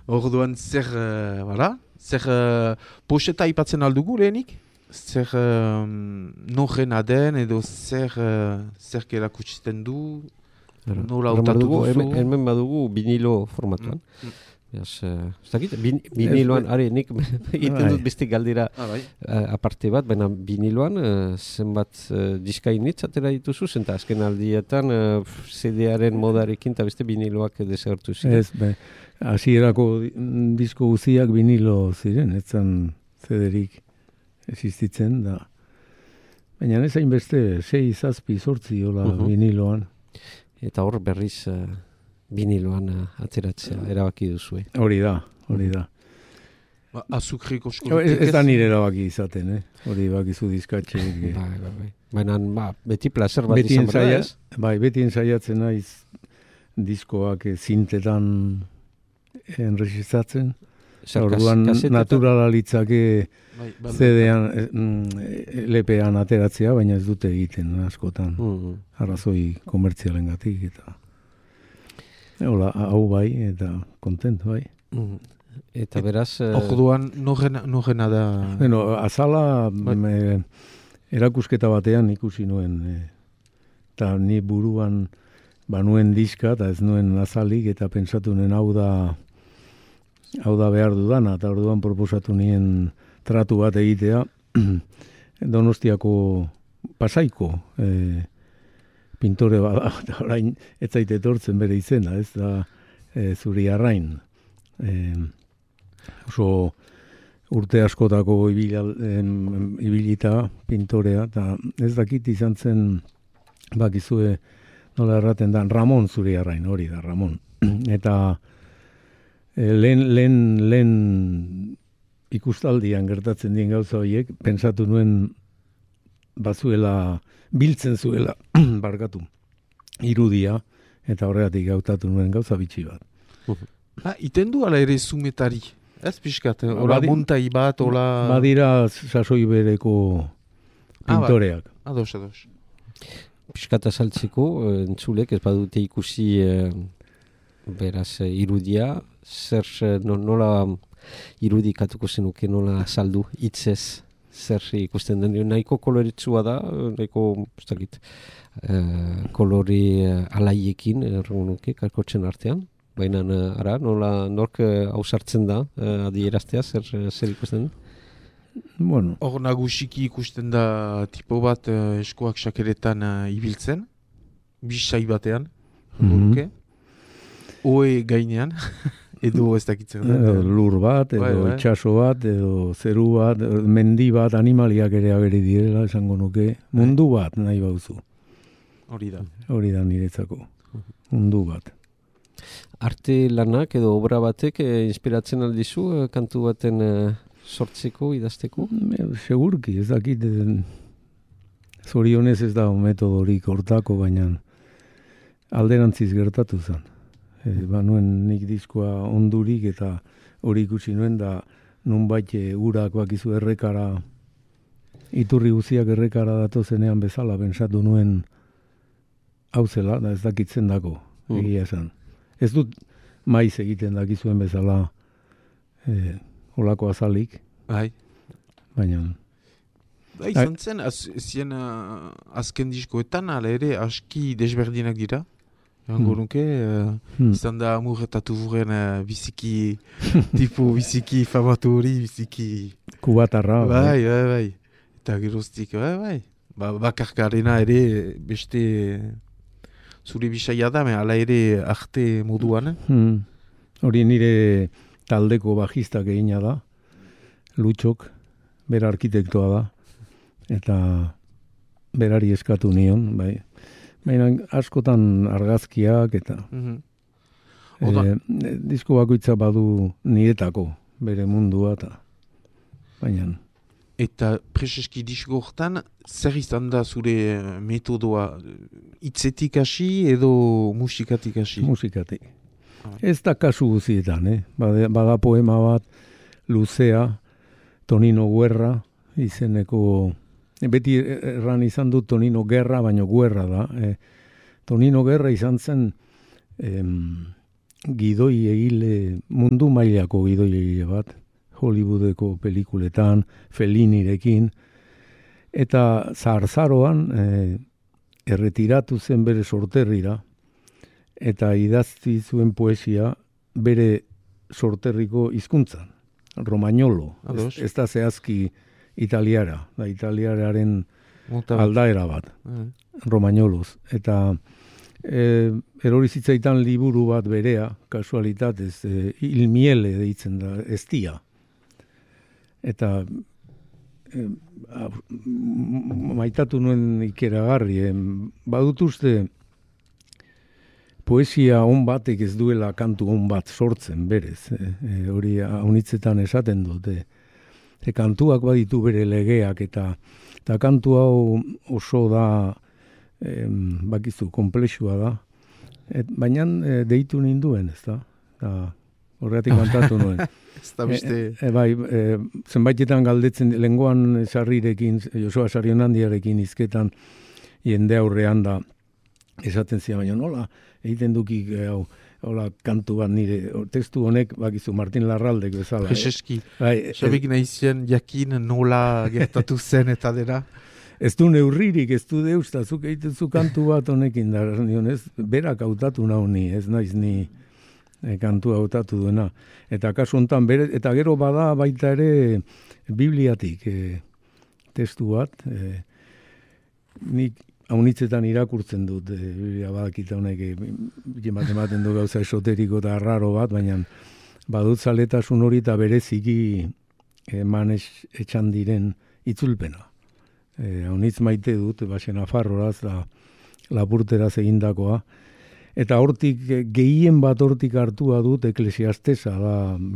Orduan zer, poxeta aipatzen aldugu lehenik? Zer norrena den edo zer erakutsiten du? Nola hautatu duzu? Hemen badugu vinilo formatuan. Ez dakit, viniloan, nik egiten dut beste galdera aparte bat, baina viniloan zenbat diskainitz atera dituzu, zenta azken aldietan CD-aren modarekin eta beste viniloak desagertu ziren. Ez, hasierako disko guziak vinilo ziren, ez zen CD-rik existitzen da. Baina ez hainbeste 6, 7, 8 hola viniloan. Eta hor berriz viniloan ateratzea erabaki duzue. Hori da. Azukriko eskoletik ez da nire erabaki izaten, hori bakizu diskatxe. Bai. Baina beti placer bat izan bera, ez? Bai, beti ensaiatzen naiz diskoak zintetan enregistratzen. Orduan naturala litzake CD-an, LP-an ateratzea, baina ez dute egiten askotan. Arrazoi komertzialengatik eta hola, hau bai, eta kontent bai. Eta beraz... Orduan norrena da... Bueno, azala erakusketa batean ikusi nuen. Eta ni buruan banuen diska, eta ez nuen azalik, eta pentsatu nuen hau da behar dudana, eta orduan proposatu nien tratu bat egitea Donostiako Pasaiko pintore bada, orain ez zaite etortzen bere izena, ez da Zuriarrain. Oso urte askotako ibilita pintorea, eta ez dakit izan zen bakizue nola erraten da, Ramon Zuriarrain, hori da, Ramon. Eta lehen ikustaldian gertatzen dien gauza horiek, pentsatu nuen biltzen zuela, barkatu, irudia, eta horregatik gautatu nuen gauza bitxi bat. Iten du ala ere zumetari? Ez pixkat, hola montai bat, hola... Badira sasoi bereko pintoreak. Ados. Pixkat azaltzeko, entzulek ez badute ikusi beraz irudia, zer nola irudikatuko zenuke, nola saldu, hitzez. Zer ikusten den, nahiko koloritsua da, nahiko, ez dakit, kolore alaiekin, erregunuke, kalkotzen artean. Baina, nork hausartzen da, adieraztea, zer ikusten den? Bueno. Hor nagusiki ikusten da tipo bat eskoak sakeretan ibiltzen, bisai batean, oe gainean, edo ez dakitzen da. Lur bat, edo itxaso bat, edo zeru bat, mendi bat, animaliak ere ageri direla, esango nuke. Mundu bat nahi bauzu. Hori da niretzako. Mundu bat. Arte lanak edo obra batek inspiratzen aldizu kantu baten sortzeko, idazteko? Segurki, ez dakit. Zorionez ez da metodorik hortako, baina alderantziz gertatu zen. Nuen nik diskoa ondurik eta hori ikusi nuen da nunbait urak bakizu errekara, iturri guziak errekara datozenean bezala, pensatu nuen hau zela, da ez dakitzen dako, egia esan. Ez dut maiz egiten dakizuen bezala olako azalik. Baina... Izan zen, azken diskoetan, ala ere, aski desberdinak dira. Jango nuke, izan da amur eta tuvuren biziki, tipo biziki famatu hori, biziki... Kubatarra. Bai. Eta geroztik, bai. Bakarkarena ere beste zure bisaia da, ala ere arte moduan. Hori nire taldeko bajistak egina da, Lutxok, bera arkitektoa da, eta berari eskatu nion, bai. Baina askotan argazkiak eta disko bakoitza badu niretako bere mundua eta baina... Eta preseski disko hortan, zer izan da zure metodoa? Hitzetik hasi edo musikatik hasi? Musikatik. Ez da kasu guzietan, bada poema bat luzea, Tonino Guerra, izeneko... Beti erran izan dut Tonino Guerra, baina Guerra da. Tonino Guerra izan zen gidoi egile, mundu mailako gidoi egile bat, Hollywoodeko pelikuletan, Fellinirekin, eta zarzaroan erretiratu zen bere sorterrira, eta idazti zuen poesia bere sorterriko hizkuntzan, romagnolo, ez da zehazki italiara, da italiararen aldaera bat, romagnolos, eta erori zitzaitan liburu bat berea, kasualitatez, Il miele deitzen da, estia. Eta maitatu nuen ikeragarri, badut uste poesia on batek ez duela kantu on bat sortzen berez, hori haunitzetan esaten dut, kantuak baditu bere legeak, eta kantu hau oso da, bakizu, komplexua da, baina deitu ninduen, ez da? Horregatik kantatu nuen. Zenbaitetan galdetzen, lengoan Sarrirekin, Josua Sarrionandiarekin izketan, jende aurrean da, esaten zian, baina nola, egiten dukik, hola, kantu bat nire, testu honek, bakizu, Martin Larraldek bezala. Prezeski, sabik nahi zien jakin nola gertatu zen eta dira? Ez du neurririk, ez du deustazuk egiten zu kantu bat honekin, da, berak hautatu nauni, ez naiz ni kantua hautatu duena. Eta kasu honetan, eta gero bada baita ere Bibliatik testu bat, nik haunitzetan irakurtzen dut, Biblia badakita honek, ematen du gauza esoteriko eta raro bat, baina badut zaletasun hori eta bereziki eman etxan diren itzulpena. Haunitz maite dut, basen Nafarroraz da Lapurteraz egindakoa, eta hortik, gehien bat hortik hartua dut Eklesiastesa da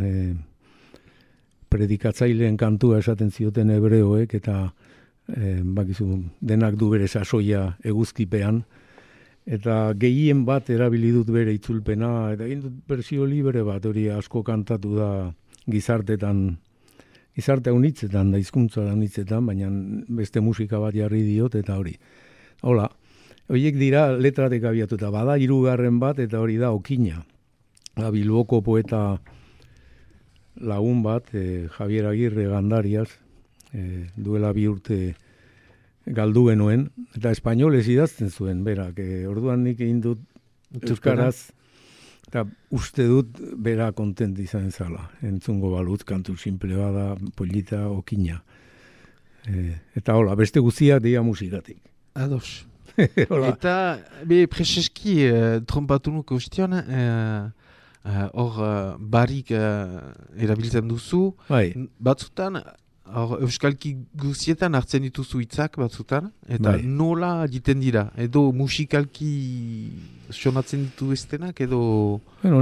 predikatzaileen kantua esaten zioten hebreoek, eta bakizu, denak du bere sasoia eguzkipean, eta gehien bat erabili dut bere itzulpena, eta egin dut bersio libre bat, hori asko kantatu da gizarte haunitzetan, da hizkuntza haunitzetan, baina beste musika bat jarri diot, eta hori. Hola, horiek dira letratek abiatuta, bada hirugarren bat, eta hori da Okina. Bilboko poeta lagun bat, Javier Agirre Gandariaz, duela 2 urte galdu genuen, eta espainolez idazten zuen, berak, orduan nik egin dut euskaraz, eta uste dut bera kontent izan zala, entzungo balut, kantu simple bada, polita, Okina. Eta hola, beste guztiak dira musikatik. Ados. Eta, prezeski, trompatu nuko ustion, hor barik erabiltzen duzu, batzutan, euskalki guztietan hartzen dituzu hitzak batzutan, eta nola egiten dira? Edo musikalki sonatzen ditu estenak, edo... Bueno,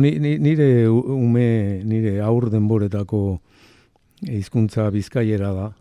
nire aur denboretako hizkuntza bizkaiera da.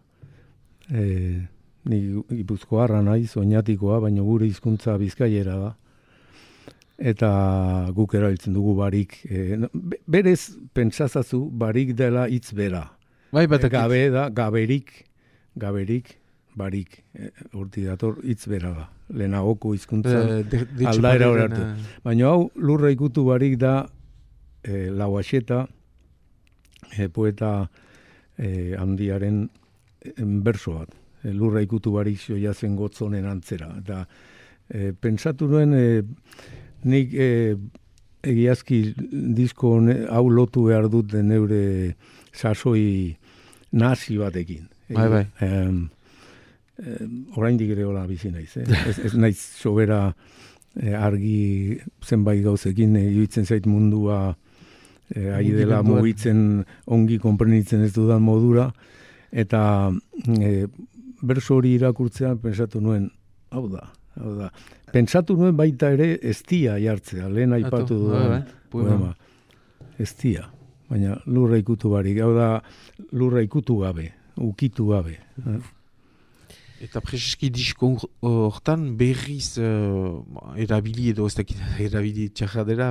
Ni Gipuzkoarra naiz, oinatikoa, baina gure hizkuntza bizkaiera da. Eta guk erabiltzen dugu barik. Berez, pentsazazu, barik dela hitz bera. Gabe da, gaberik, barik, horti dator hitz bera da. Lehenagoko hizkuntza aldaera horretu. Baina hau, lurra ikutu barik da Lauaxeta, poeta handiaren berso bat. Lurra ikutu barik zoia zen gotzonen antzera. Eta pentsatu nuen, nik egiazki disko hau lotu behar dut neure sasoi nazi batekin. Bai. Oraindik ere hola bizi naiz. Ez naiz sobera argi zenbait gauzekin iruditzen zait mundua ari dela mugitzen ongi konprenitzen ez dudan modura, eta berso hori irakurtzean pensatu nuen, hau da. Pentsatu nuen baita ere estia jartzea, lehen aipatu dudan poema. Estia. Baina lurra ikutu barik, hau da lurra ikutu gabe, ukitu gabe. Eta prezeski disko hortan berriz erabili edo ez dakit erabili txarradera,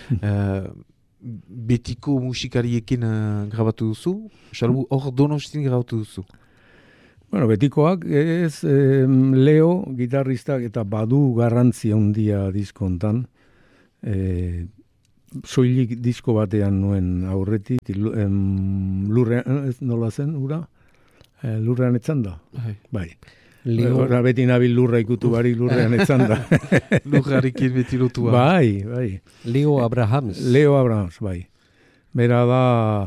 betiko musikariekin grabatu duzu, salbu hor Donostin grabatu duzu. Bueno, betikoak ez Leo, gitarristak eta badu garrantzia handia diskontan, soilik disko batean nuen aurretik, lurrean, nola zen, ura? Lurrean etzan da? Bai. Hora beti nabil lurra ikutu barik lurrean etzan da. Lurrarekin beti lotua. Bai. Leo Abrahams, bai. Bera da,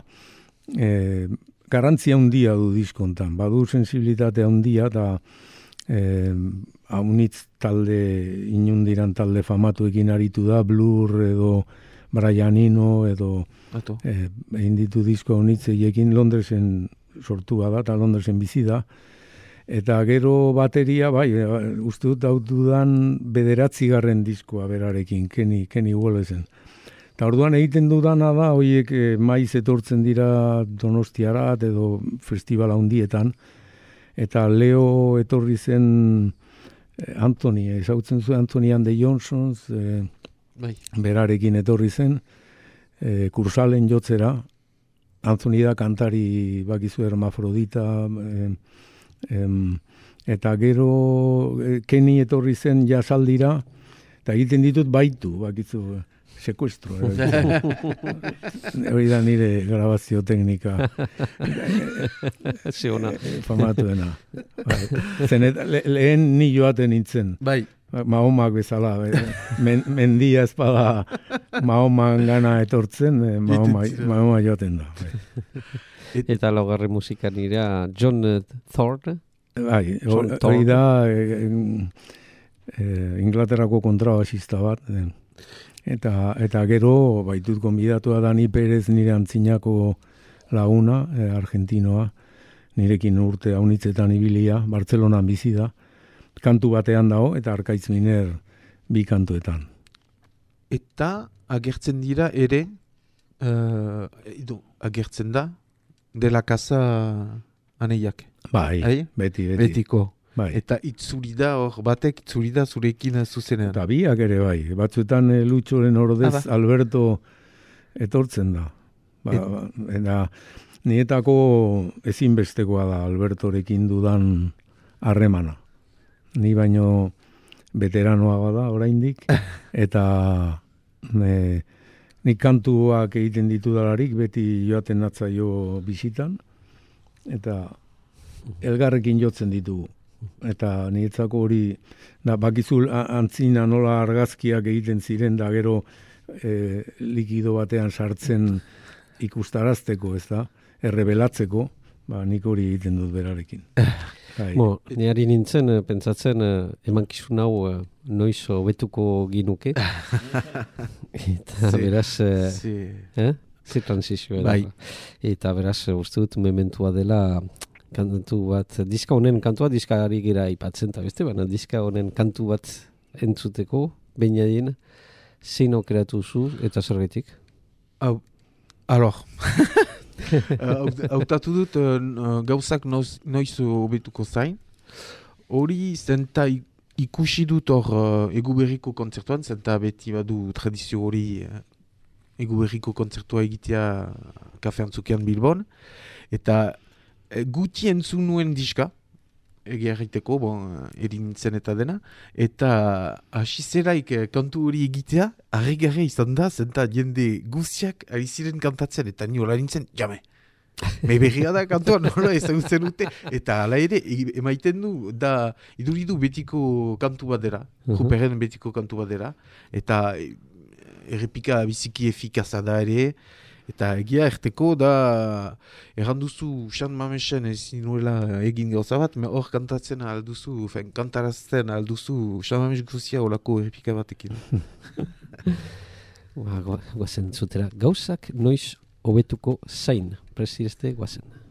garantzia handia du diskontan. Badu sensibilitatea handia, eta haunitz talde, inundiran talde famatuekin aritu da, Blur edo Brian Eno edo egin ditu disko haunitzeiekin Londresen sortu bada, eta Londresen bizi da. Eta gero bateria, bai, uste dut dudan 9. diskoa berarekin, Kenny Wallesen. Eta orduan egiten dudana da, horiek maiz etortzen dira Donostiarat edo festivala handietan, eta Leo etorri zen Anthony, ezagutzen zuen Anthony and the Johnsons, berarekin etorri zen, Kursalen jotzera, Anthony da kantari bakizu hermafrodita, eta gero Kenny etorri zen jasaldira, eta egiten ditut baitu, bakizu, sekuestro. Hori da nire grabazio teknika. Famatuena. Lehen ni joaten nintzen. Bai. Mahomak bezala. Mendia espada Mahoman gana etortzen, Mahoma joaten da. Eta laugarren musikan nira John Thorne. Bai, hori da Inglaterrako kontrabasista bat. Eta gero, baitut konbidatua Dani Perez nire antzinako laguna, argentinoa, nirekin urte haunitzetan ibilia, Bartzelonan bizi da, kantu batean dago, eta Arkaitz Miner 2 kantuetan. Eta agertzen dira ere, agertzen da, De la Casa aneiak. Bai, beti. Betiko. Bai. Eta itzuli da, batek itzuli da zurekin zuzenean. Eta biak ere bai, batzuetan Lutxoren ordez Alberto etortzen da. Eta nietako ezinbestekoa da Albertorekin dudan harremana. Ni baino veteranoa bada oraindik, eta nik kantuak egiten ditu dalarik, beti joaten natzaio bisitan, eta elgarrekin jotzen ditugu. Eta niretzako hori, bakizu antzina nola argazkiak egiten ziren, da gero likido batean sartzen ikustarazteko, ez da, errebelatzeko, nik hori egiten dut berarekin. Niari nintzen, pentsatzen, emankizun hau noiz hobetuko ginuke. Eta beraz, ze transizioa. Bai. Eta beraz, uste dut mementua dela, kantu bat, diska honen kantua diskari gira ipatzen, eta beste, baina diska honen kantu bat entzuteko, bainadien, zein aukeratu zu eta zergetik? Alors, hautatu dut gauzak noiz hobetuko zain. Hori zenta ikusi dut hor Eguberriko kontzertuan, zenta beti badu tradizio hori Eguberriko kontzertua egitea Kafe Antzukian Bilbon, eta guti entzun nuen diska, egia egiteko, erintzen eta dena, eta hasizeraik kantu hori egitea, arregarri izan da, zenta jende guztiak ari ziren kantatzen, eta ni hola nintzen, jame. Berria da kantua nola ezagutzen dute, eta hala ere, emaiten du, da, iduridu betiko kantu bat dela, Ruperen betiko kantu bat dela, eta errepika biziki efikaza da ere, eta egia erteko da, erranduzu Xan Mamesen ezin nuela egin gauza bat, hor kantatzen alduzu, kantarazten alduzu Xan Mames guzia olako errepika batekin. Guazen zutera, gauzak noiz hobetuko zain, presirezte guazen.